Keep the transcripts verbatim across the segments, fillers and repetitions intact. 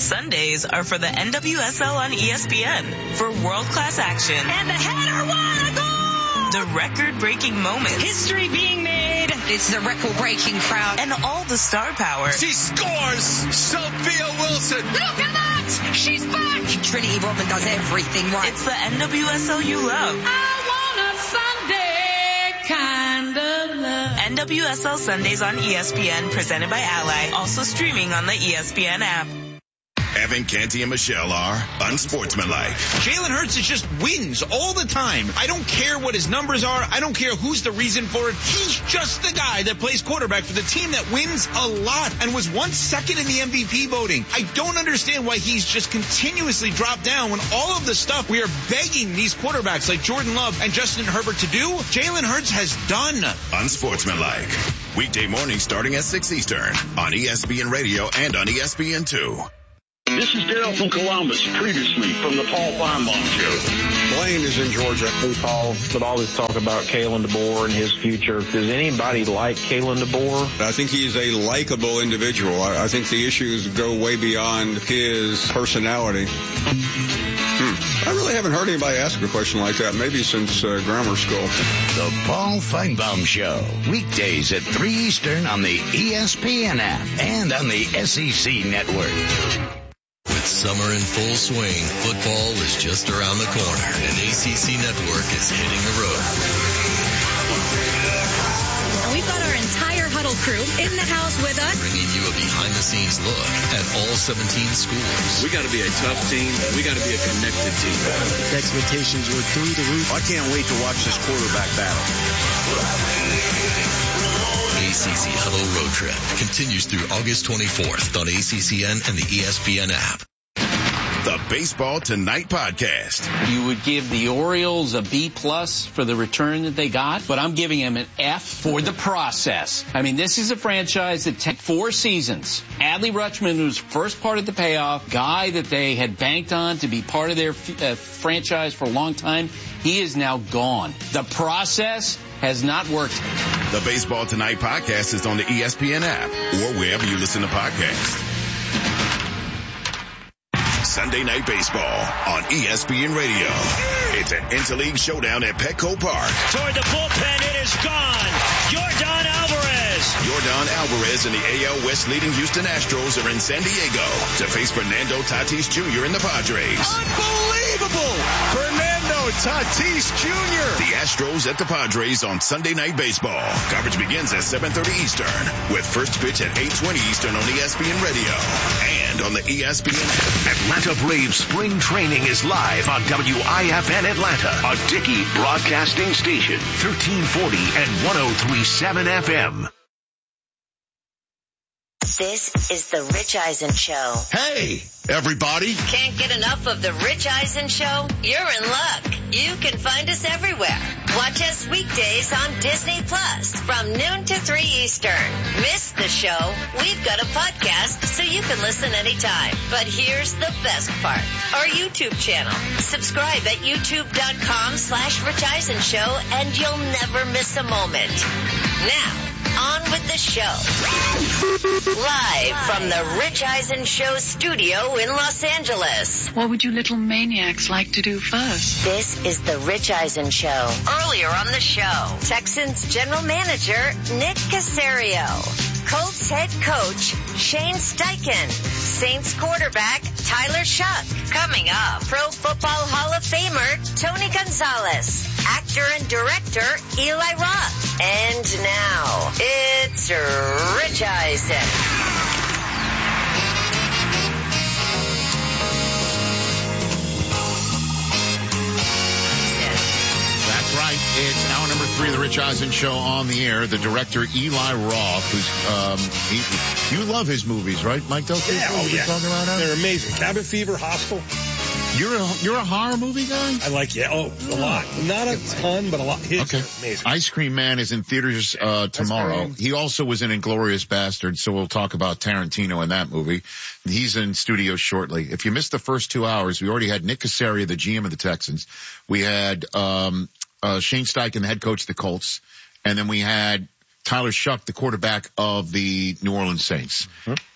Sundays are for the N W S L on E S P N for world-class action. And the header won a goal! The record-breaking moments. History being made. It's the record-breaking crowd. And all the star power. She scores! Sophia Wilson! Look at that! She's back! Trinity Rodman does everything right. It's the N W S L you love. I want a Sunday kind of love. N W S L Sundays on E S P N, presented by Ally, also streaming on the E S P N app. Evan, Canty, and Michelle are unsportsmanlike. Jalen Hurts just wins all the time. I don't care what his numbers are. I don't care who's the reason for it. He's just the guy that plays quarterback for the team that wins a lot and was once second in the M V P voting. I don't understand why he's just continuously dropped down when all of the stuff we are begging these quarterbacks like Jordan Love and Justin Herbert to do, Jalen Hurts has done. Unsportsmanlike. Weekday mornings starting at six Eastern on E S P N Radio and on E S P N two. This is Daryl from Columbus, previously from the Paul Feinbaum Show. Blaine is in Georgia. We Paul would always talk about Kalen DeBoer and his future. Does anybody like Kalen DeBoer? I think he's a likable individual. I, I think the issues go way beyond his personality. Hmm. I really haven't heard anybody ask a question like that, maybe since uh, grammar school. The Paul Feinbaum Show, weekdays at three Eastern on the E S P N app and on the S E C network. With summer in full swing, football is just around the corner, and A C C Network is hitting the road. And we've got our entire Huddle crew in the house with us, bringing you a behind-the-scenes look at all seventeen schools. We got to be a tough team. We got to be a connected team. The expectations were through the roof. I can't wait to watch this quarterback battle. A C C Huddle Road Trip continues through August twenty-fourth on A C C N and the E S P N app. The Baseball Tonight podcast. You would give the Orioles a B plus for the return that they got, but I'm giving them an F for the process. I mean, this is a franchise that took four seasons. Adley Rutschman was first part of the payoff, guy that they had banked on to be part of their uh, franchise for a long time. He is now gone. The process has not worked. The Baseball Tonight podcast is on the E S P N app or wherever you listen to podcasts. Sunday Night Baseball on E S P N Radio. It's an interleague showdown at Petco Park. Toward the bullpen, it is gone. Yordan Alvarez. Yordan Alvarez and the A L West leading Houston Astros are in San Diego to face Fernando Tatis Junior and the Padres. Unbelievable! Fernando Tatis Junior The Astros at the Padres on Sunday Night Baseball. Coverage begins at seven thirty Eastern with first pitch at eight twenty Eastern on E S P N Radio and on the E S P N app. Atlanta Braves spring training is live on W I F N Atlanta, a Dickey broadcasting station, thirteen forty and one oh three point seven F M. This is the Rich Eisen Show. Hey, everybody. Can't get enough of the Rich Eisen Show? You're in luck. You can find us everywhere. Watch us weekdays on Disney Plus from noon to three Eastern. Miss the show? We've got a podcast so you can listen anytime. But here's the best part. Our YouTube channel. Subscribe at youtube.com slash Rich Eisen Show and you'll never miss a moment. Now, on with the show. Live from the Rich Eisen Show studio in Los Angeles. What would you little maniacs like to do first? This is the Rich Eisen Show. Earlier on the show, Texans general manager Nick Caserio. Colts head coach Shane Steichen. Saints quarterback Tyler Shuck. Coming up, Pro Football Hall of Famer Tony Gonzalez. Actor and director Eli Roth. And now, it's Rich Eisen. That's right. It's hour number three of the Rich Eisen Show on the air. The director, Eli Roth, who's, um, he, you love his movies, right, Mike Delco? Yeah, oh, yeah. Talking about They're amazing. Cabin Fever, Hostel. You're a, you're a horror movie guy? I like, yeah, oh, a lot. Not a ton, but a lot. His okay. Amazing. Ice Cream Man is in theaters, uh, tomorrow. He also was in Inglourious Basterds, so we'll talk about Tarantino in that movie. He's in studio shortly. If you missed the first two hours, we already had Nick Caserio, the G M of the Texans. We had, um, uh, Shane Steichen, the head coach of the Colts. And then we had Tyler Shuck, the quarterback of the New Orleans Saints. Mm-hmm.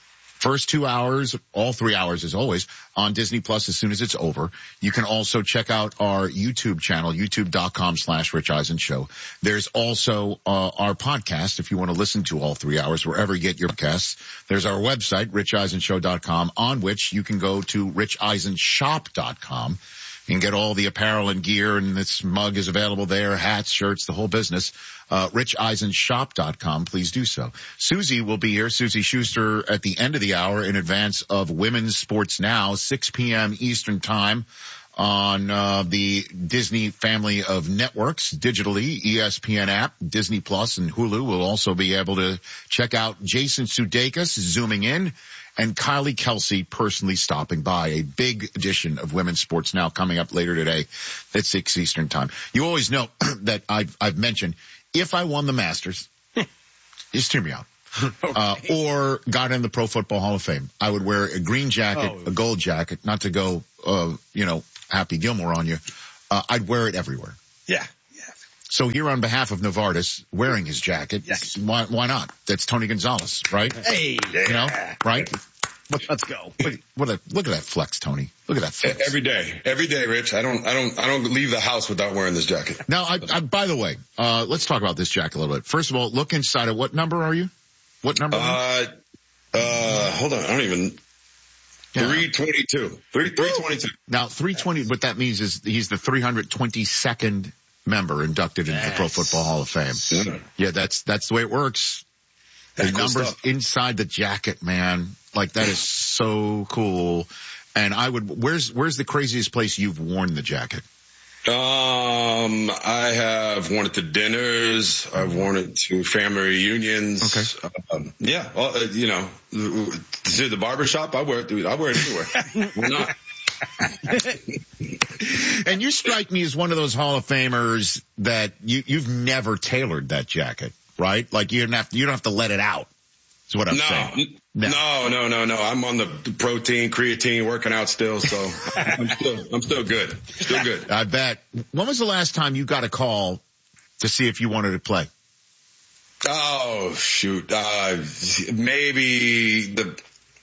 First two hours, all three hours as always, on Disney Plus as soon as it's over. You can also check out our YouTube channel, youtube.com slash Rich Eisen Show. There's also uh, our podcast if you want to listen to all three hours, wherever you get your podcasts. There's our website, rich eisen show dot com, on which you can go to rich eisen shop dot com. You can get all the apparel and gear, and this mug is available there, hats, shirts, the whole business. Uh, rich eisen shop dot com, please do so. Susie will be here, Susie Schuster, at the end of the hour in advance of Women's Sports Now, six p.m. Eastern Time on uh, the Disney family of networks, digitally, E S P N app, Disney Plus, and Hulu. Will also be able to check out Jason Sudeikis zooming in, and Kylie Kelsey personally stopping by. A big edition of Women's Sports Now coming up later today at six Eastern Time. You always know that I've, I've mentioned, if I won the Masters, just hear me out, okay. uh, or got in the Pro Football Hall of Fame, I would wear a green jacket, oh. a gold jacket, not to go, uh, you know, Happy Gilmore on you. Uh, I'd wear it everywhere. Yeah. So here on behalf of Novartis, wearing his jacket, yes. why, why not? That's Tony Gonzalez, right? Hey, you know, right? Let's go. Look, what a, look at that flex, Tony. Look at that flex. Every day, every day, Rich. I don't, I don't, I don't leave the house without wearing this jacket. Now, I, I, by the way, uh, let's talk about this jacket a little bit. First of all, look inside of what number are you? What number? Uh, uh, hold on. I don't even. Yeah. three twenty-two. three twenty-two. Now, three twenty, what that means is he's the three hundred twenty-second member inducted into yes. the Pro Football Hall of Fame. Yeah, yeah that's, that's the way it works. The cool numbers stuff. Inside the jacket, man. Like, that is so cool. And I would, where's, where's the craziest place you've worn the jacket? Um, I have worn it to dinners. I've worn it to family reunions. Okay. Um, yeah. Well, uh, you know, to the barbershop, I wear it. I wear it anywhere. Why not? And you strike me as one of those Hall of Famers that you, you've never tailored that jacket, right? Like you don't have to, you don't have to let it out. Is what I'm no, saying. No, no, no, no, no. I'm on the protein, creatine, working out still, so I'm still, I'm still good. Still good. I bet. When was the last time you got a call to see if you wanted to play? Oh, shoot. Uh, maybe the,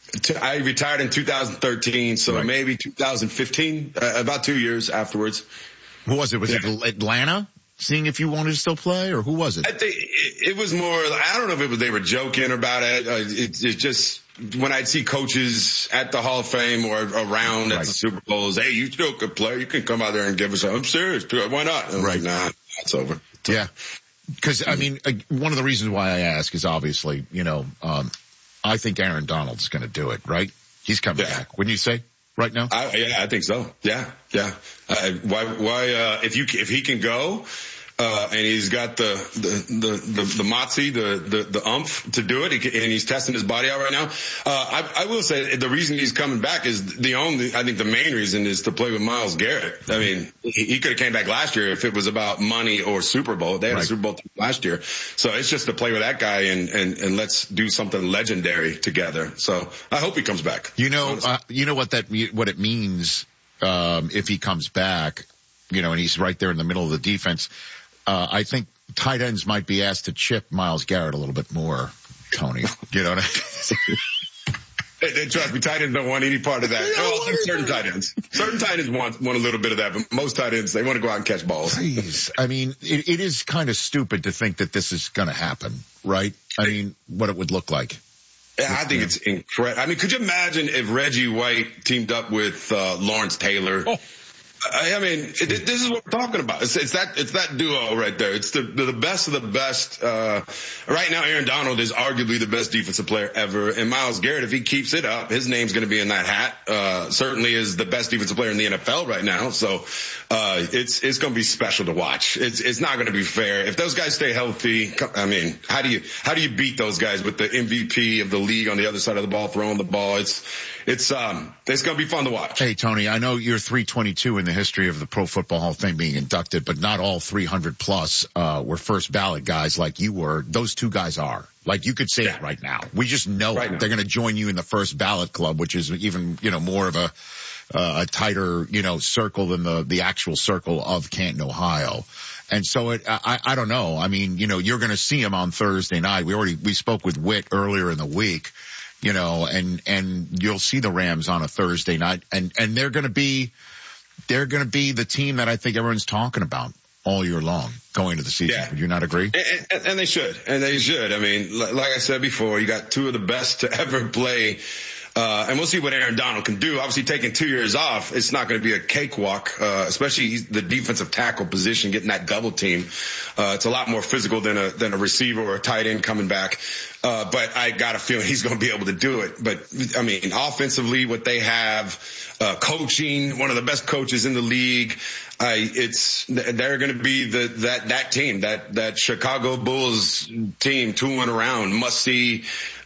I retired in two thousand thirteen, so right. maybe two thousand fifteen, uh, about two years afterwards. Who was it? Was yeah. it Atlanta? Seeing if you wanted to still play, or who was it? I think it, it was more, I don't know if it was they were joking about it. Uh, it, it just, when I'd see coaches at the Hall of Fame or around right. at the Super Bowls, hey, you still could play. You can come out there and give us a, I'm serious. Why not? I'm right. like, nah, it's over. So, yeah. Because, I mean, one of the reasons why I ask is obviously, you know, um, I think Aaron Donald's going to do it, right? He's coming yeah. back. Wouldn't you say? Right now? I, yeah, I think so. Yeah, yeah. Uh, why, why, uh, if you, if he can go, uh, and he's got the, the, the, the, the moxie, the, the, the umph to do it, and he's testing his body out right now. Uh, I, I will say the reason he's coming back is the only, I think the main reason is to play with Myles Garrett. I mean, he, he could have came back last year if it was about money or Super Bowl. They had right. a Super Bowl last year. So it's just to play with that guy and, and, and let's do something legendary together. So I hope he comes back. You know, uh, you know what that, what it means, um, if he comes back, you know, and he's right there in the middle of the defense. Uh, I think tight ends might be asked to chip Myles Garrett a little bit more, Tony. You know what I mean? Hey, they trust me, tight ends don't want any part of that. Well, certain tight ends. Certain tight ends want, want a little bit of that, but most tight ends, they want to go out and catch balls. Please. I mean, it, it is kind of stupid to think that this is going to happen, right? I mean, what it would look like. Yeah, I think it's incredible. I mean, could you imagine if Reggie White teamed up with uh, Lawrence Taylor? Oh. I mean, it, this is what we're talking about. It's, it's that, it's that duo right there. It's the, the best of the best. Uh, right now, Aaron Donald is arguably the best defensive player ever. And Myles Garrett, if he keeps it up, his name's going to be in that hat. Uh, certainly is the best defensive player in the N F L right now. So, uh, it's, it's going to be special to watch. It's, it's not going to be fair. If those guys stay healthy, I mean, how do you, how do you beat those guys with the M V P of the league on the other side of the ball, throwing the ball? It's, it's, um, it's going to be fun to watch. Hey, Tony, I know you're three twenty-two in the history of the Pro Football Hall of Fame being inducted, but not all three hundred plus, uh, were first ballot guys like you were. Those two guys are. Like, you could say yeah. it right now. We just know right it. They're going to join you in the first ballot club, which is even, you know, more of a, uh, a tighter, you know, circle than the, the actual circle of Canton, Ohio. And so it, I, I don't know. I mean, you know, you're going to see him on Thursday night. We already, we spoke with Whit earlier in the week. you know, and, and you'll see the Rams on a Thursday night, and, and they're going to be, they're going to be the team that I think everyone's talking about all year long going into the season. Yeah. Would you not agree? And, and, and they should, and they should. I mean, like I said before, you got two of the best to ever play. Uh, and we'll see what Aaron Donald can do. Obviously, taking two years off, it's not going to be a cakewalk, uh, especially the defensive tackle position, getting that double team. Uh, it's a lot more physical than a, than a receiver or a tight end coming back. Uh, but I got a feeling he's going to be able to do it. But I mean, offensively, what they have, uh, coaching, one of the best coaches in the league. I, it's, they're going to be the, that, that team, that, that Chicago Bulls team tooling around, must see.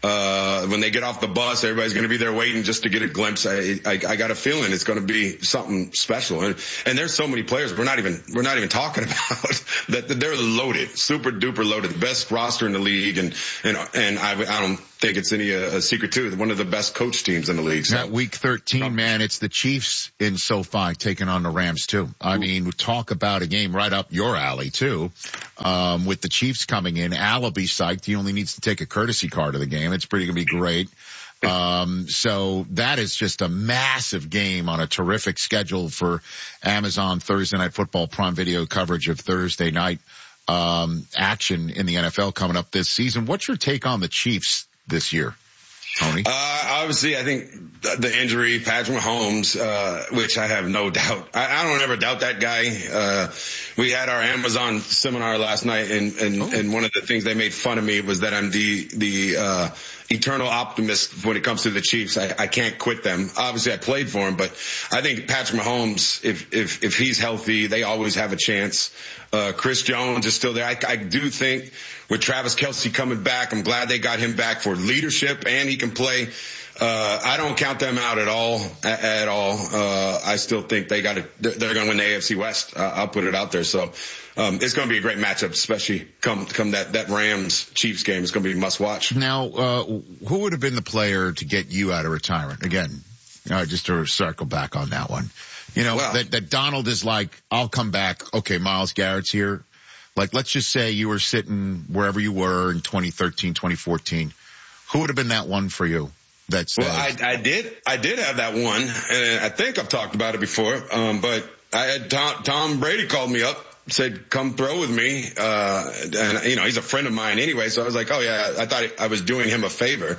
Uh, when they get off the bus, everybody's going to be there waiting just to get a glimpse. I, I, I got a feeling it's going to be something special. And, and there's so many players we're not even, we're not even talking about that, that they're loaded, super duper loaded, the best roster in the league. And, and, and I, I don't think it's any uh, a secret too. One of the best coach teams in the league. So. That week thirteen, man, it's the Chiefs in SoFi taking on the Rams too. I mean, we talk about a game right up your alley too. Um, with the Chiefs coming in, Al will be psyched. He only needs to take a courtesy car to the game. It's pretty going to be great. Um, so that is just a massive game on a terrific schedule for Amazon Thursday Night Football Prime Video coverage of Thursday night, um, action in the N F L coming up this season. What's your take on the Chiefs this year, Tony? Uh, obviously, I think the injury, Patrick Mahomes, uh, which I have no doubt. I, I don't ever doubt that guy. Uh, we had our Amazon seminar last night, and, and, oh. and one of the things they made fun of me was that I'm the, the, uh, eternal optimist when it comes to the Chiefs. I, I can't quit them. Obviously, I played for him, but I think Patrick Mahomes, if, if, if he's healthy, they always have a chance. Uh, Chris Jones is still there. I, I do think with Travis Kelce coming back, I'm glad they got him back for leadership and he can play. Uh, I don't count them out at all, at, at all. Uh, I still think they got to, they're, they're going to win the A F C West. Uh, I'll put it out there. So, um, it's going to be a great matchup, especially come, come that, that Rams Chiefs game. It's going to be must watch. Now, uh, who would have been the player to get you out of retirement? Again, uh, just to circle back on that one. You know, well, that, that Donald is like, I'll come back. Okay, Myles Garrett's here. Like, let's just say you were sitting wherever you were in twenty thirteen, twenty fourteen. Who would have been that one for you? That's well, I, I did, I did have that one, and I think I've talked about it before. Um, but I had Tom, Tom Brady called me up, said, "Come throw with me." Uh, and you know, he's a friend of mine anyway, so I was like, "Oh yeah," I thought I was doing him a favor.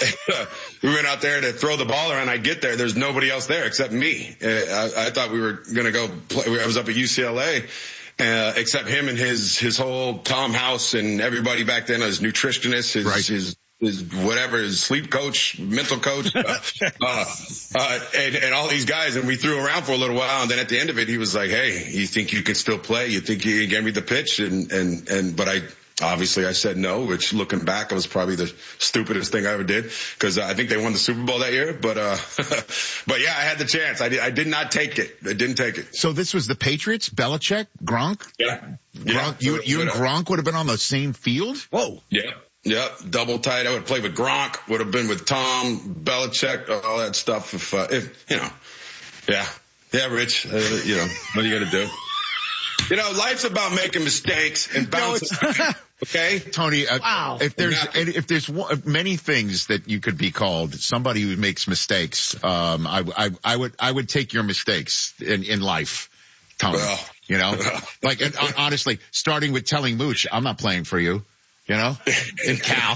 We went out there to throw the ball around. I get there, there's nobody else there except me. Uh, I, I thought we were gonna go play. I was up at U C L A. Uh, except him and his, his whole Tom House and everybody back then, his nutritionist, his, right. his, his whatever, his sleep coach, mental coach, uh, uh, uh, and, and all these guys. And we threw around for a little while. And then at the end of it, he was like, "Hey, you think you can still play? You think you can get me the pitch?" And, and, and, but I, obviously I said no, which looking back, it was probably the stupidest thing I ever did because I think they won the Super Bowl that year. But, uh, but yeah, I had the chance. I did, I did not take it. I didn't take it. So this was the Patriots, Belichick, Gronk? Yeah. Gronk, yeah. you, you and Gronk would have been on the same field? Whoa. Yeah. Yeah. Double tight. I would have played with Gronk, would have been with Tom, Belichick, all that stuff. If, uh, if, you know, yeah. Yeah, Rich, uh, you know, what are you going to do? You know, life's about making mistakes and bouncing. No, okay, Tony. Uh, wow. If there's if there's one, many things that you could be called, somebody who makes mistakes. Um, I I I would I would take your mistakes in in life, Tony. Well, you know, like and, uh, honestly, starting with telling Mooch, I'm not playing for you. You know, and Cal.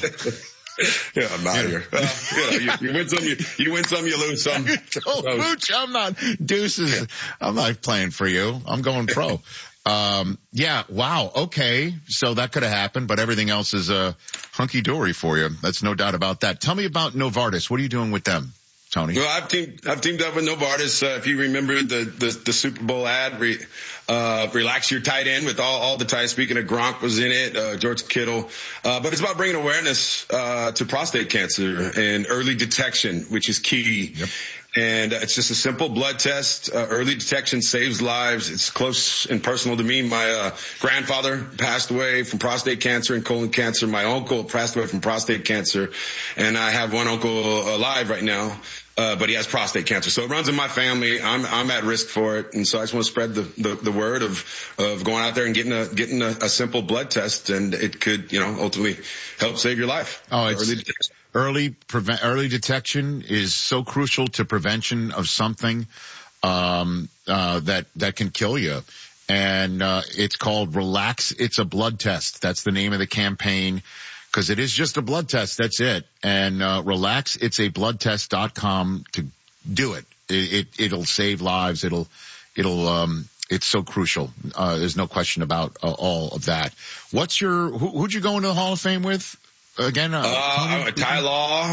Yeah, I'm out of here. Well, you, know, you, you win some, you, you win some, you lose some. Oh, Mooch, I'm not deuces. Yeah. I'm not playing for you. I'm going pro. Um, yeah, wow, okay. So that could have happened, but everything else is uh, hunky-dory for you. That's no doubt about that. Tell me about Novartis. What are you doing with them, Tony? Well, I've teamed, I've teamed up with Novartis. Uh, if you remember the, the, the Super Bowl ad, re, uh, relax your tight end with all, all the tight. Speaking of Gronk was in it, uh, George Kittle. Uh, but it's about bringing awareness, uh, to prostate cancer and early detection, which is key. Yep. And it's just a simple blood test. Uh, early detection saves lives. It's close and personal to me. My uh, grandfather passed away from prostate cancer and colon cancer. My uncle passed away from prostate cancer. And I have one uncle alive right now. Uh, but he has prostate cancer. So it runs in my family. I'm, I'm at risk for it. And so I just want to spread the, the, the word of, of going out there and getting a, getting a, a simple blood test. And it could, you know, ultimately help save your life. Oh, it's early detection. Early, prevent, early detection is so crucial to prevention of something, um, uh, that, that can kill you. And, uh, it's called Relax. It's a blood test. That's the name of the campaign. Because it is just a blood test. That's it. And, uh, relax. It's a blood test dot com to do it. It, it. It'll save lives. It'll, it'll, um, it's so crucial. Uh, there's no question about uh, all of that. What's your, who, who'd you go into the Hall of Fame with again? Uh, uh Ty Law.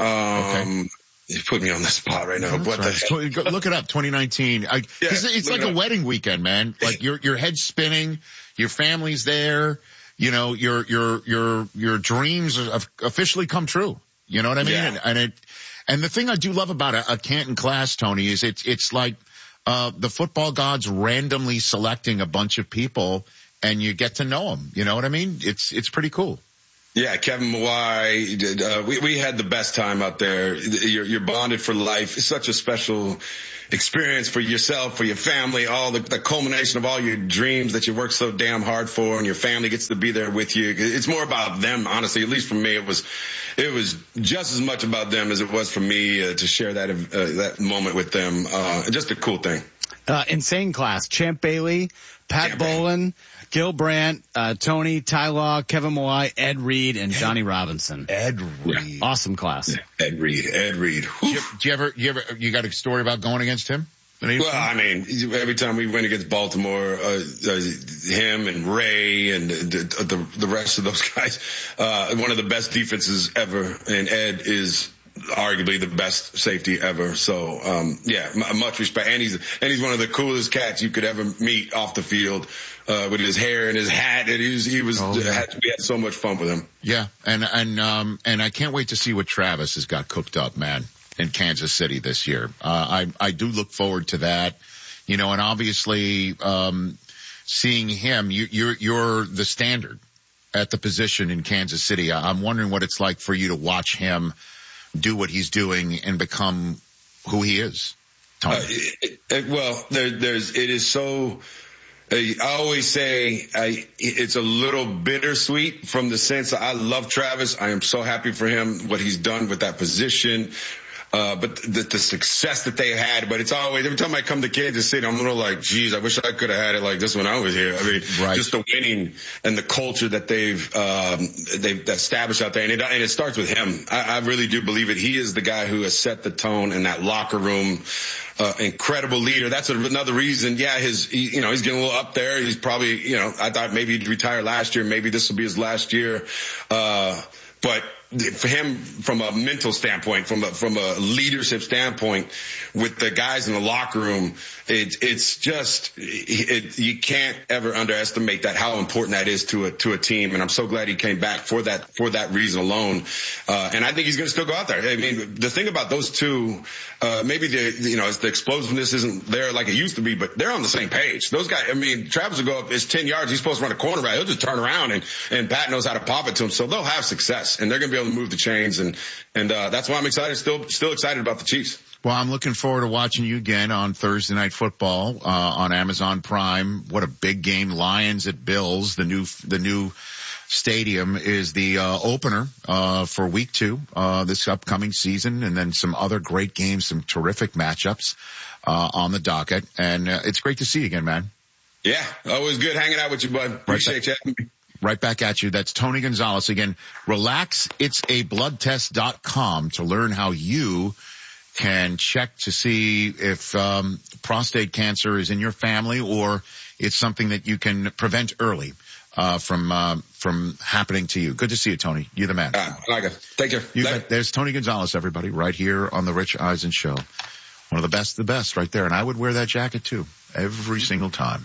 Um, okay. You put me on the spot right now. What right. the Look it up, twenty nineteen. I, yeah, it's it's like a wedding weekend, man. Like your, your head's spinning, your family's there. You know, your, your, your, your dreams have officially come true. You know what I mean? Yeah. And, and it, and the thing I do love about a, a Canton class, Tony, is it's, it's like, uh, the football gods randomly selecting a bunch of people and you get to know them. You know what I mean? It's, it's pretty cool. Yeah, Kevin Mawai, uh, we, we had the best time out there. You're, you're bonded for life. It's such a special experience for yourself, for your family, all the, the culmination of all your dreams that you work so damn hard for, and your family gets to be there with you. It's more about them, honestly. At least for me, it was, it was just as much about them as it was for me uh, to share that, uh, that moment with them. Uh, just a cool thing. Uh, insane class. Champ Bailey, Pat Champ Bolin, Gil Brandt, uh, Tony, Ty Law, Kevin Mawai, Ed Reed, and Johnny Robinson. Ed Reed. Yeah. Awesome class. Ed Reed, Ed Reed. Do you, do you ever, you ever, you got a story about going against him? Well, I mean, every time we went against Baltimore, uh, uh him and Ray and the, the, the rest of those guys, uh, one of the best defenses ever. And Ed is arguably the best safety ever. So, um, yeah, m- much respect. And he's, and he's one of the coolest cats you could ever meet off the field, uh, with his hair and his hat. And he was, he was, oh, yeah. had, we had so much fun with him. Yeah. And, and, um, and I can't wait to see what Travis has got cooked up, man, in Kansas City this year. Uh, I, I do look forward to that, you know, and obviously, um, seeing him, you, you're, you're the standard at the position in Kansas City. I'm wondering what it's like for you to watch him do what he's doing and become who he is. Tony. Uh, it, it, well, there, there's, it is so, uh, I always say I, it's a little bittersweet from the sense that I love Travis. I am so happy for him, what he's done with that position. Uh, but the, the success that they had, but it's always, every time I come to Kansas City, I'm a little like, geez, I wish I could have had it like this when I was here. I mean, right. Just the winning and the culture that they've, um, they've established out there. And it, and it starts with him. I, I really do believe it. He is the guy who has set the tone in that locker room. Uh, incredible leader. That's another reason. Yeah, his, he, you know, he's getting a little up there. He's probably, you know, I thought maybe he'd retire last year. Maybe this will be his last year. Uh, but for him, from a mental standpoint, from a, from a leadership standpoint, with the guys in the locker room, it, it's just, it, you can't ever underestimate that, how important that is to a, to a team. And I'm so glad he came back for that, for that reason alone. Uh, and I think he's going to still go out there. I mean, the thing about those two, uh, maybe the, you know, the explosiveness isn't there like it used to be, but they're on the same page. Those guys, I mean, Travis will go up, it's ten yards. He's supposed to run a corner route. He'll just turn around and, and Pat knows how to pop it to him. So they'll have success and they're going to be able to move the chains. And, and, uh, that's why I'm excited, still, still excited about the Chiefs. Well, I'm looking forward to watching you again on Thursday Night Football, uh, on Amazon Prime. What a big game. Lions at Bills. The new, the new stadium is the, uh, opener, uh, for week two, uh, this upcoming season. And then some other great games, some terrific matchups, uh, on the docket. And, uh, it's great to see you again, man. Yeah. Always good hanging out with you, bud. Appreciate you having me. Right back at you. That's Tony Gonzalez again. Relax. It's a blood test dot com to learn how you can check to see if um prostate cancer is in your family or it's something that you can prevent early uh from uh, from happening to you. Good to see you, Tony. You're the man. Uh, I like it. Take care. You got, there's Tony Gonzalez, everybody, right here on the Rich Eisen Show. One of the best of the best right there. And I would wear that jacket too, every single time.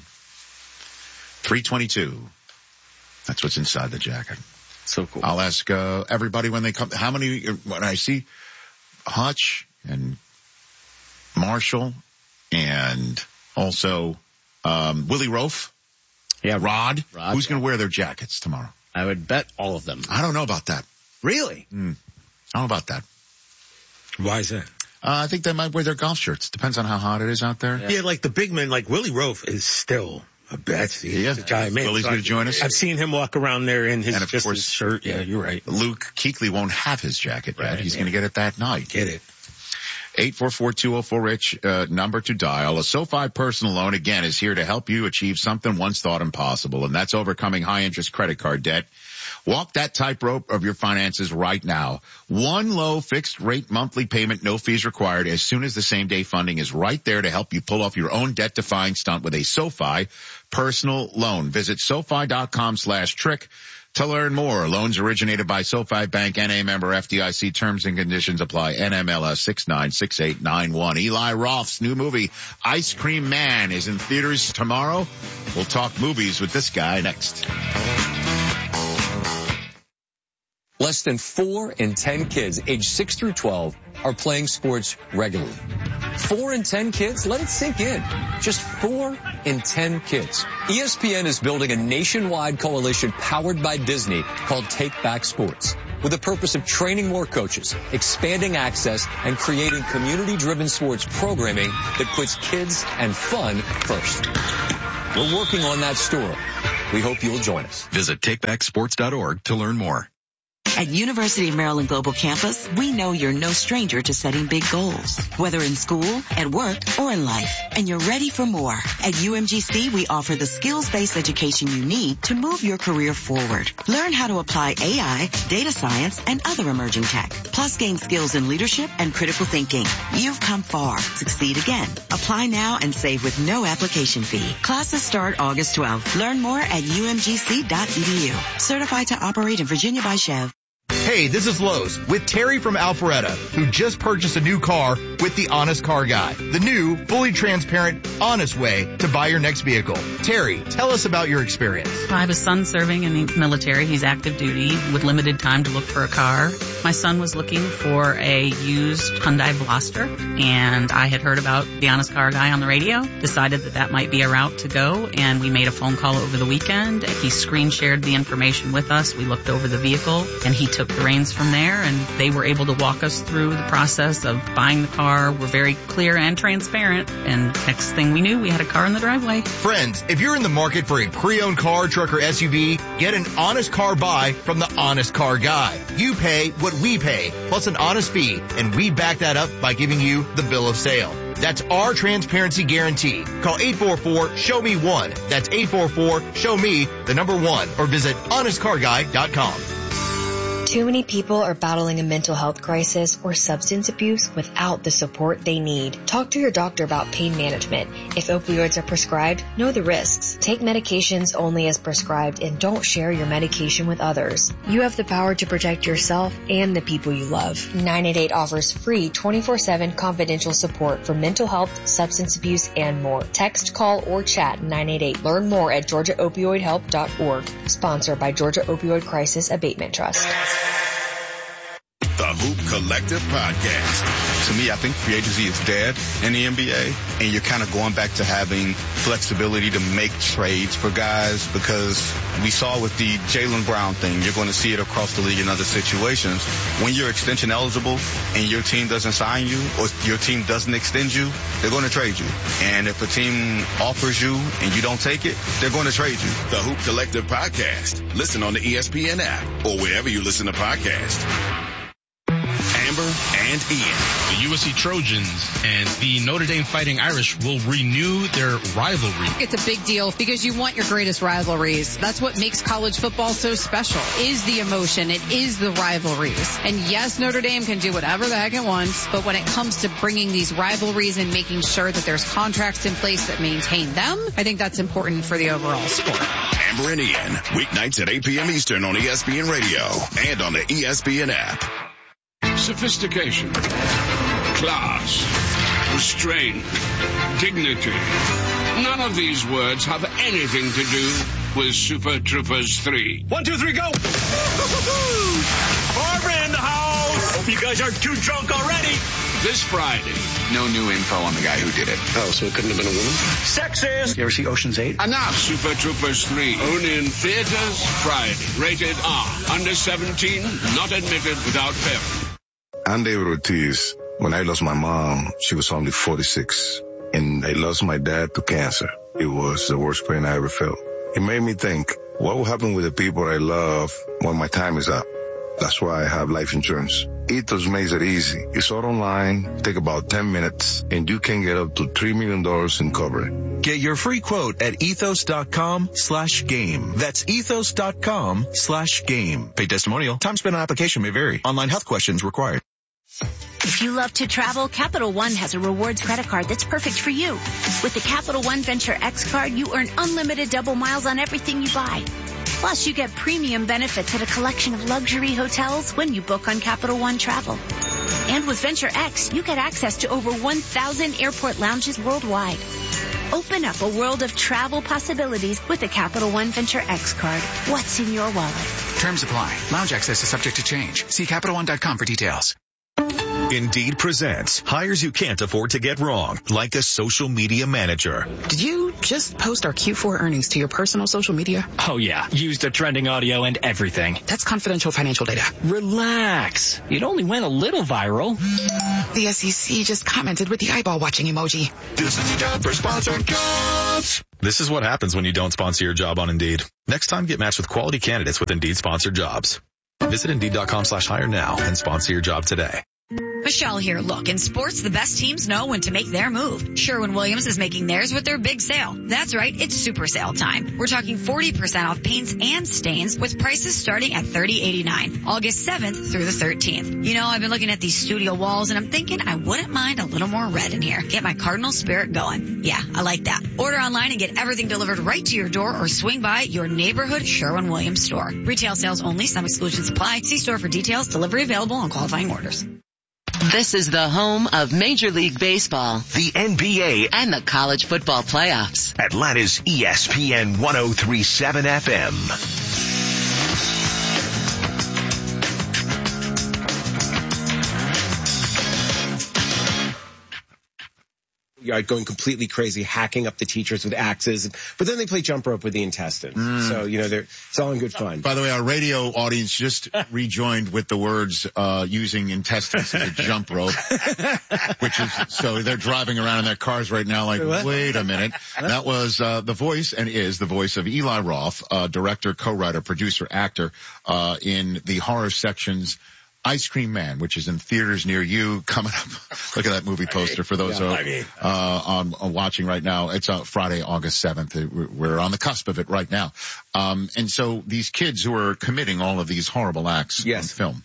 three twenty-two. That's what's inside the jacket. So cool. I'll ask uh everybody when they come, how many, when I see Hutch and Marshall and also um Willie Rofe. Yeah, Rod. Rod Who's yeah. going to wear their jackets tomorrow? I would bet all of them. I don't know about that. Really? Mm, I don't know about that. Why is that? Uh, I think they might wear their golf shirts. Depends on how hot it is out there. Yeah, yeah like the big men, like Willie Roaf is still a that's he's yeah. a giant man. Willie's so going to join us. I've seen him walk around there in his, and of just course, his shirt. Yeah, you're right. Luke Kuechly won't have his jacket yet. Right, He's yeah. going to get it that night. Get it. eight four four, two oh four, RICH, uh, number to dial. A SoFi personal loan, again, is here to help you achieve something once thought impossible, and that's overcoming high-interest credit card debt. Walk that tightrope of your finances right now. One low fixed rate monthly payment, no fees required, as soon as the same day funding is right there to help you pull off your own debt defying stunt with a SoFi personal loan. Visit SoFi.com slash trick to learn more. Loans originated by SoFi Bank, N A member F D I C. Terms and conditions apply. N M L S six nine six eight nine one. Eli Roth's new movie, Ice Cream Man, is in theaters tomorrow. We'll talk movies with this guy next. Less than four in ten kids aged six through twelve are playing sports regularly. Four in ten kids? Let it sink in. Just four in ten kids. E S P N is building a nationwide coalition powered by Disney called Take Back Sports, with the purpose of training more coaches, expanding access, and creating community-driven sports programming that puts kids and fun first. We're working on that story. We hope you'll join us. Visit take back sports dot org to learn more. At University of Maryland Global Campus, we know you're no stranger to setting big goals, whether in school, at work, or in life, and you're ready for more. At U M G C, we offer the skills-based education you need to move your career forward. Learn how to apply A I, data science, and other emerging tech, plus gain skills in leadership and critical thinking. You've come far. Succeed again. Apply now and save with no application fee. Classes start August twelfth. Learn more at U M G C dot E D U. Certified to operate in Virginia by Chev. Hey, this is Lowe's with Terry from Alpharetta, who just purchased a new car with the Honest Car Guy, the new, fully transparent, honest way to buy your next vehicle. Terry, tell us about your experience. I have a son serving in the military. He's active duty with limited time to look for a car. My son was looking for a used Hyundai Veloster, and I had heard about the Honest Car Guy on the radio, decided that that might be a route to go, and we made a phone call over the weekend. He screen shared the information with us. We looked over the vehicle, and he took the reins from there, and they were able to walk us through the process of buying the car. We're very clear and transparent, and next thing we knew, we had a car in the driveway. Friends, if you're in the market for a pre-owned car, truck, or S U V, get an honest car buy from the Honest Car Guy. You pay what we pay, plus an honest fee, and we back that up by giving you the bill of sale. That's our transparency guarantee. Call eight four four, show me one. That's eight four four, show me the number one, or visit honest car guy dot com. Too many people are battling a mental health crisis or substance abuse without the support they need. Talk to your doctor about pain management. If opioids are prescribed, know the risks. Take medications only as prescribed and don't share your medication with others. You have the power to protect yourself and the people you love. nine eight eight offers free twenty-four seven confidential support for mental health, substance abuse, and more. Text, call, or chat nine eight eight. Learn more at georgia opioid help dot org. Sponsored by Georgia Opioid Crisis Abatement Trust. The Hoop Collective Podcast. To me, I think free agency is dead in the N B A, and you're kind of going back to having flexibility to make trades for guys, because we saw with the Jaylen Brown thing, you're going to see it across the league in other situations. When you're extension eligible and your team doesn't sign you or your team doesn't extend you, they're going to trade you. And if a team offers you and you don't take it, they're going to trade you. The Hoop Collective Podcast. Listen on the E S P N app or wherever you listen to podcasts. Amber and Ian. The U S C Trojans and the Notre Dame Fighting Irish will renew their rivalry. It's a big deal because you want your greatest rivalries. That's what makes college football so special, is the emotion. It is the rivalries. And yes, Notre Dame can do whatever the heck it wants, but when it comes to bringing these rivalries and making sure that there's contracts in place that maintain them, I think that's important for the overall sport. Amber and Ian, weeknights at eight p.m. Eastern on E S P N Radio and on the E S P N app. Sophistication, class, restraint, dignity. None of these words have anything to do with Super Troopers three. One, two, three, go! Barbara in the house! Hope you guys aren't too drunk already. This Friday. No new info on the guy who did it. Oh, so it couldn't have been a woman? Sexist! You ever see Ocean's eight? Enough! Super Troopers three. Only in theaters Friday. Rated R. Under seventeen. Not admitted without parent. I'm David Ortiz, When I lost my mom, she was only forty-six. And I lost my dad to cancer. It was the worst pain I ever felt. It made me think, what will happen with the people I love when my time is up? That's why I have life insurance. Ethos makes it easy. It's all online, take about ten minutes, and you can get up to three million dollars in coverage. Get your free quote at ethos.com slash game. That's ethos.com slash game. Paid testimonial. Time spent on application may vary. Online health questions required. If you love to travel, Capital One has a rewards credit card that's perfect for you. With the Capital One Venture X card, you earn unlimited double miles on everything you buy. Plus, you get premium benefits at a collection of luxury hotels when you book on Capital One Travel. And with Venture X, you get access to over one thousand airport lounges worldwide. Open up a world of travel possibilities with the Capital One Venture X card. What's in your wallet? Terms apply. Lounge access is subject to change. See Capital One dot com for details. Indeed presents hires you can't afford to get wrong, like a social media manager. Did you just post our Q four earnings to your personal social media? Oh yeah, used the trending audio and everything. That's confidential financial data. Relax. It only went a little viral. The S E C just commented with the eyeball watching emoji. This is your job for sponsored jobs. This is what happens when you don't sponsor your job on Indeed. Next time, get matched with quality candidates with Indeed sponsored jobs. Visit Indeed.com slash hire now and sponsor your job today. Michelle here. Look, in sports, the best teams know when to make their move. Sherwin-Williams is making theirs with their big sale. That's right, it's super sale time. We're talking forty percent off paints and stains with prices starting at thirty eighty-nine. August seventh through the thirteenth. You know, I've been looking at these studio walls and I'm thinking I wouldn't mind a little more red in here. Get my Cardinal spirit going. Yeah, I like that. Order online and get everything delivered right to your door or swing by your neighborhood Sherwin-Williams store. Retail sales only. Some exclusions apply. See store for details. Delivery available on qualifying orders. This is the home of Major League Baseball, the N B A, and the college football playoffs. Atlanta's E S P N one oh three point seven F M. Going completely crazy, hacking up the teachers with axes, but then they play jump rope with the intestines. Mm. So, you know, they're, it's all in good fun. By the way, our radio audience just rejoined with the words, uh, using intestines as a jump rope, which is, so they're driving around in their cars right now like, what? Wait a minute. That was, uh, the voice and is the voice of Eli Roth, uh, director, co-writer, producer, actor, uh, in the horror sections Ice Cream Man, which is in theaters near you, coming up. Look at that movie poster for those yeah, who are uh, on, on watching right now. It's uh, Friday, August seventh. We're on the cusp of it right now. Um, and so these kids who are committing all of these horrible acts yes. on film,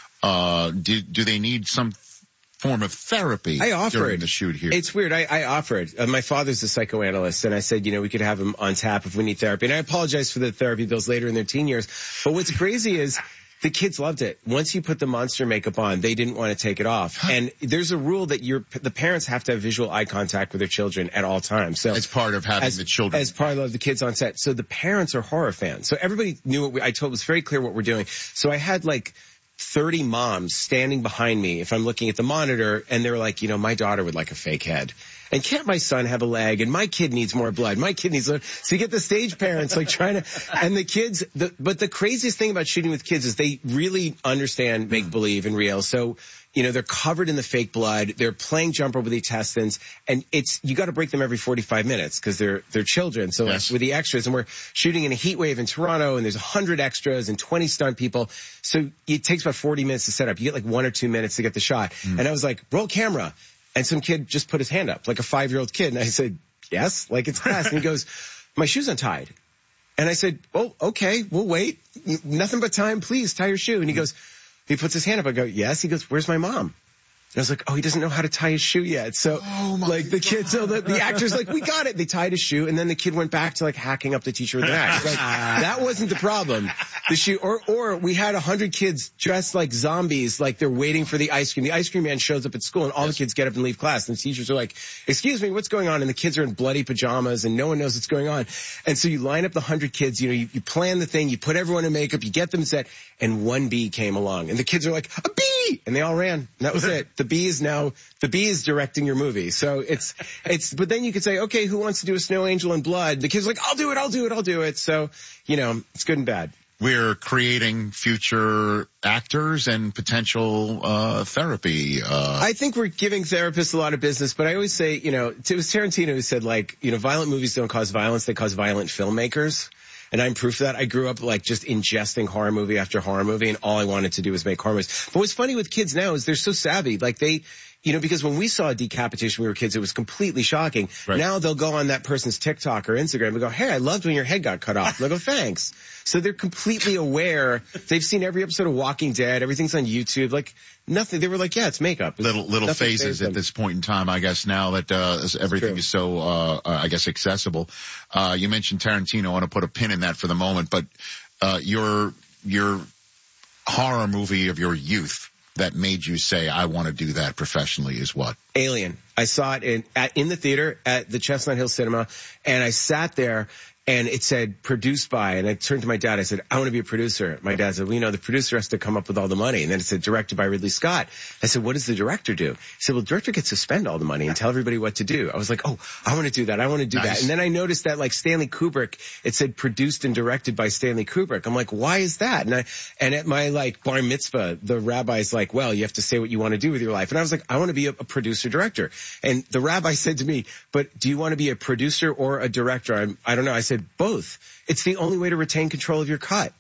uh, do, do they need some form of therapy I offered. during the shoot here? It's weird. I, I offered. Uh, my father's a psychoanalyst, and I said, you know, we could have him on tap if we need therapy. And I apologize for the therapy bills later in their teen years. But what's crazy is, the kids loved it. Once you put the monster makeup on, they didn't want to take it off. And there's a rule that you're, the parents have to have visual eye contact with their children at all times. So as part of having as, the children, as part of the kids on set. So the parents are horror fans. So everybody knew what we, I told, it was very clear what we're doing. So I had like thirty moms standing behind me if I'm looking at the monitor, and they were like, you know, my daughter would like a fake head. And can't my son have a leg? And my kid needs more blood. My kid needs, so you get the stage parents like trying to, and the kids, the, but the craziest thing about shooting with kids is they really understand make believe and real. So, you know, they're covered in the fake blood. They're playing jump rope with the intestines, and it's, you got to break them every forty-five minutes because they're, they're children. So yes. like with the extras, and we're shooting in a heat wave in Toronto, and there's a hundred extras and twenty stunt people. So it takes about forty minutes to set up. You get like one or two minutes to get the shot. Mm. And I was like, roll camera. And some kid just put his hand up, like a five-year-old kid. And I said, yes, like it's class. And he goes, my shoe's untied. And I said, oh, okay, we'll wait. N- nothing but time, please, tie your shoe. And he goes, he puts his hand up. I go, yes. He goes, where's my mom? And I was like, oh, he doesn't know how to tie his shoe yet. So, oh like, the kid, so the, the actor's like, we got it. They tied his shoe, and then the kid went back to, like, hacking up the teacher with an axe. Like, that wasn't the problem. The shoe, or, or we had a hundred kids dressed like zombies, like they're waiting for the ice cream. The ice cream man shows up at school, and all yes. the kids get up and leave class, and the teachers are like, excuse me, what's going on? And the kids are in bloody pajamas, and no one knows what's going on. And so you line up the hundred kids, you know, you, you plan the thing, you put everyone in makeup, you get them set, and one bee came along. And the kids are like, a bee! And they all ran. And that was it. The bee is now, the bee is directing your movie. So it's, it's, but then you could say, okay, who wants to do a snow angel in blood? The kid's like, I'll do it, I'll do it, I'll do it. So, you know, it's good and bad. we're creating future actors and potential uh therapy. Uh I think we're giving therapists a lot of business, but I always say, you know, it was Tarantino who said, like, you know, violent movies don't cause violence, they cause violent filmmakers. And I'm proof of that. I grew up like just ingesting horror movie after horror movie, and all I wanted to do was make horror movies. But what's funny with kids now is they're so savvy. Like they, you know, because when we saw a decapitation when we were kids, it was completely shocking. Right. Now they'll go on that person's TikTok or Instagram and go, hey, I loved when your head got cut off. They'll go, thanks. So they're completely aware. They've seen every episode of Walking Dead. Everything's on YouTube. Like nothing. They were like, yeah, it's makeup. It's little little phases at this point in time, I guess, now that uh everything is so, uh, uh I guess, accessible. Uh You mentioned Tarantino. I want to put a pin in that for the moment. But uh your your horror movie of your youth that made you say, I want to do that professionally is what? Alien. I saw it in at, in the theater at the Chestnut Hill Cinema, and I sat there, and it said produced by, and I turned to my dad. I said, I want to be a producer. My dad said, well, you know, the producer has to come up with all the money. And then it said directed by Ridley Scott. I said, what does the director do? He said, well, the director gets to spend all the money and tell everybody what to do. I was like, oh, I want to do that. I want to do nice. that. And then I noticed that like Stanley Kubrick, it said produced and directed by Stanley Kubrick. I'm like, why is that? And I, and at my like bar mitzvah, the rabbi's like, well, you have to say what you want to do with your life. And I was like, I want to be a, a producer director. And the rabbi said to me, but do you want to be a producer or a director? I'm, I don't know. I said, both. It's the only way to retain control of your cut.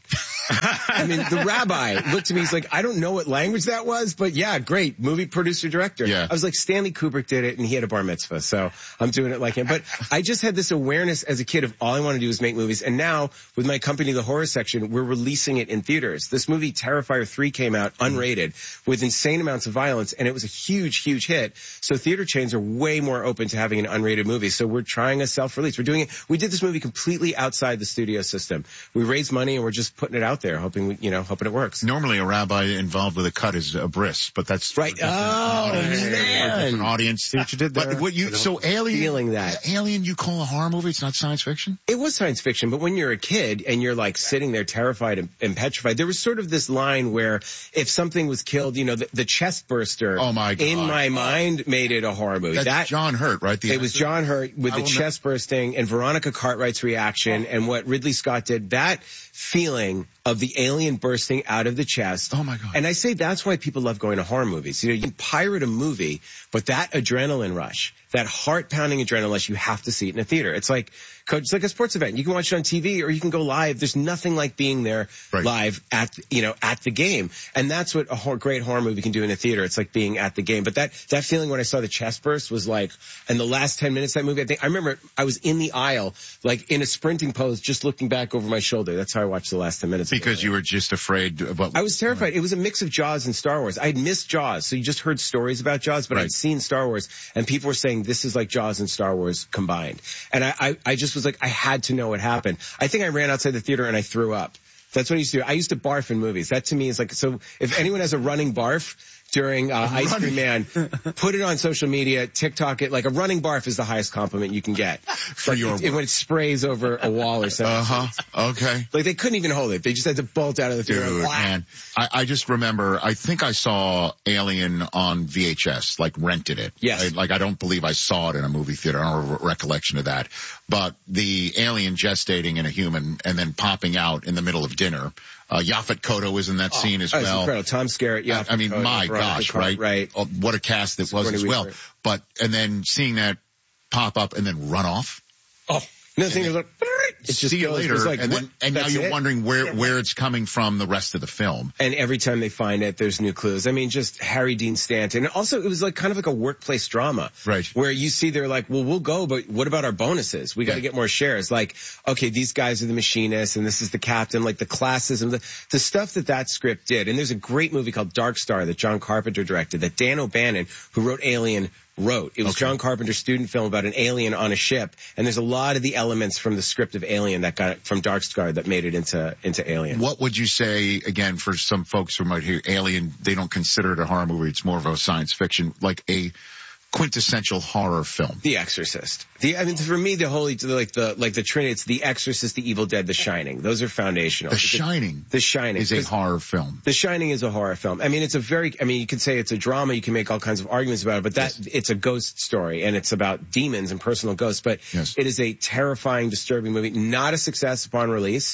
I mean, the rabbi looked at me, he's like, I don't know what language that was, but yeah, great. Movie producer, director. Yeah. I was like, Stanley Kubrick did it, and he had a bar mitzvah, so I'm doing it like him. But I just had this awareness as a kid of all I want to do is make movies. And now, with my company, The Horror Section, we're releasing it in theaters. This movie, Terrifier three, came out unrated with insane amounts of violence, and it was a huge, huge hit. So theater chains are way more open to having an unrated movie. So we're trying a self-release. We're doing it. We did this movie completely outside the studio system. We raised money, and we're just putting it out there, hoping, you know, hoping it works. Normally a rabbi involved with a cut is a bris, but that's right. Oh, man. An audience. See what you did there? But what you, so Alien, feeling that. Alien, you call a horror movie? It's not science fiction? It was science fiction, but when you're a kid and you're like sitting there terrified and, and petrified, there was sort of this line where if something was killed, you know, the, the chest burster oh my God. in my oh. mind made it a horror movie. That's that, John Hurt, right? The it was John Hurt with I the chest know. bursting and Veronica Cartwright's reaction oh. and what Ridley Scott did. That feeling of the alien bursting out of the chest. Oh my God. And I say that's why people love going to horror movies. You know, you can pirate a movie, but that adrenaline rush, that heart-pounding adrenaline rush, you have to see it in a theater. It's like, it's like a sports event. You can watch it on T V or you can go live. There's nothing like being there right. live at, you know, at the game. And that's what a horror, great horror movie can do in a theater. It's like being at the game. But that, that feeling when I saw the chest burst was like, in the last ten minutes of that movie, I think, I remember I was in the aisle, like in a sprinting pose, just looking back over my shoulder. That's how I watched the last ten minutes. Because you were just afraid of what... I was terrified. Right. It was a mix of Jaws and Star Wars. I had missed Jaws, so you just heard stories about Jaws, but right. I'd seen Star Wars, and people were saying this is like Jaws and Star Wars combined. And I, I, I just was like, I had to know what happened. I think I ran outside the theater and I threw up. That's what I used to do. I used to barf in movies. That to me is like, so if anyone has a running barf during uh, Ice Cream Man, put it on social media, TikTok it. Like a running barf is the highest compliment you can get. For your it, when it sprays over a wall or something. Uh-huh. Okay. Like they couldn't even hold it. They just had to bolt out of the theater. Dude, man. I, I just remember, I think I saw Alien on V H S, like rented it. Yes. I, like I don't believe I saw it in a movie theater. I don't have a recollection of that. But the alien gestating in a human and then popping out in the middle of dinner. Uh, Yaphet Kotto is in that oh, scene as well. Incredible. Tom Skerritt, Yaphet I, I mean, Kotto, my gosh, right? Right. Oh, what a cast it was as well. Weaver. But, and then seeing that pop up and then run off. Oh, another thing is like, it just see you later. Like, and then, and now you're it? wondering where, where it's coming from the rest of the film. And every time they find it, there's new clues. I mean, just Harry Dean Stanton. And also, it was like kind of like a workplace drama. Right. Where you see they're like, well, we'll go, but what about our bonuses? We got to yeah. get more shares. Like, okay, these guys are the machinists and this is the captain, like the classism, the, the stuff that that script did. And there's a great movie called Dark Star that John Carpenter directed that Dan O'Bannon, who wrote Alien, wrote. It was okay. John Carpenter's student film about an alien on a ship, and there's a lot of the elements from the script of Alien that got from Dark Star that made it into into Alien. What would you say, again, for some folks who might hear Alien, they don't consider it a horror movie, it's more of a science fiction, like a quintessential horror film? The Exorcist. The I mean, for me, the holy, like the like the Trinity, it's The Exorcist, The Evil Dead, The Shining. Those are foundational. The Shining. The Shining is a horror film. The Shining is a horror film. I mean, it's a very. I mean, you could say it's a drama. You can make all kinds of arguments about it, but that yes. it's a ghost story and it's about demons and personal ghosts. But yes. it is a terrifying, disturbing movie. Not a success upon release.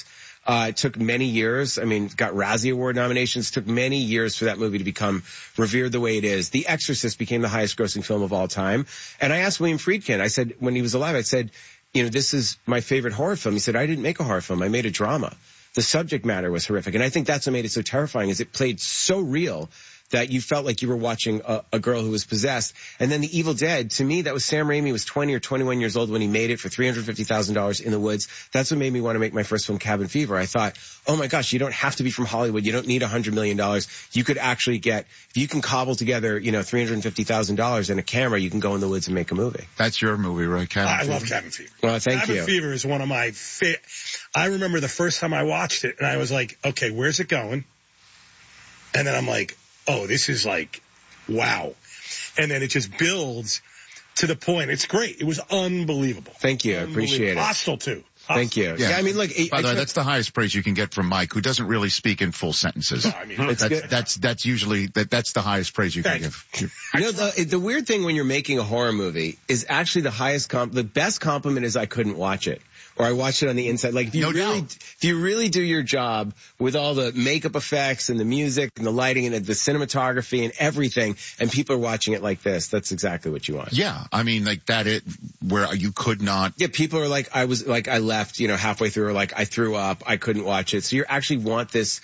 Uh, it took many years. I mean, got Razzie Award nominations. It took many years for that movie to become revered the way it is. The Exorcist became the highest grossing film of all time. And I asked William Friedkin, I said, when he was alive, I said, you know, this is my favorite horror film. He said, I didn't make a horror film. I made a drama. The subject matter was horrific. And I think that's what made it so terrifying, is it played so real that you felt like you were watching a, a girl who was possessed. And then The Evil Dead, to me, that was Sam Raimi was twenty or twenty-one years old when he made it for three hundred fifty thousand dollars in the woods. That's what made me want to make my first film, Cabin Fever. I thought, oh my gosh, you don't have to be from Hollywood. You don't need one hundred million dollars. You could actually get, if you can cobble together, you know, three hundred fifty thousand dollars and a camera, you can go in the woods and make a movie. That's your movie, right, Cabin I Fever? love Cabin Fever. Well, thank Cabin you. Cabin Fever is one of my fa- I remember the first time I watched it, and I was like, okay, where's it going? And then I'm like, oh, this is like, wow. And then it just builds to the point. It's great. It was unbelievable. Thank you. I appreciate it. Hostile, too. Hostile. Thank you. Yeah, yeah I mean, look. By I, the I way, that's the highest praise you can get from Mike, who doesn't really speak in full sentences. No, I mean, that's, good. that's, that's usually, that, that's the highest praise you Thank can you. give. You know, the, the weird thing when you're making a horror movie is actually the highest comp, the best compliment is I couldn't watch it. Or I watched it on the inside. Like, if you No really, doubt. if you really do your job with all the makeup effects and the music and the lighting and the cinematography and everything, and people are watching it like this, that's exactly what you want. Yeah. I mean, like that, it, where you could not. Yeah, people are like, I was, like, I left, you know, halfway through, or like, I threw up, I couldn't watch it. So you actually want this